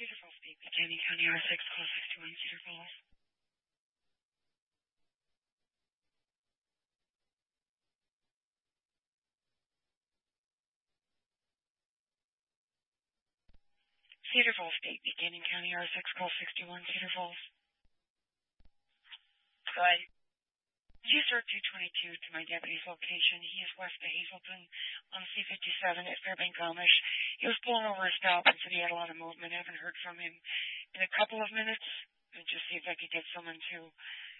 Cedar Falls, Canyon County R6, call 61 Cedar Falls. Cedar Falls, Canyon County R6, call 61 Cedar Falls. Right. G-Star 222 to my deputy's location. He is west of Hazelton on C-57 at Fairbank Amish. He was pulling over a stop and said he had a lot of movement. I haven't heard from him in a couple of minutes. And just see if I could get someone to